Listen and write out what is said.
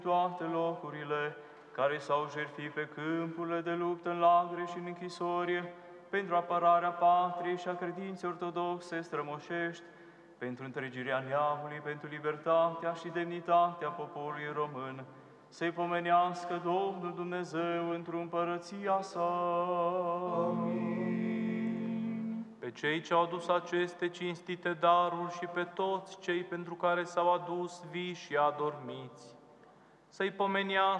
toate locurile, care s-au jertfit pe câmpurile de luptă, în lagăre și în închisori, pentru apărarea patriei și a credinței ortodoxe strămoșești, pentru întregirea neamului, pentru libertatea și demnitatea poporului român, să-i pomenească Domnul Dumnezeu într-o împărăția sa. Amin. Pe cei ce au adus aceste cinstite daruri și pe toți cei pentru care s-au adus vii și adormiți, să-i pomenească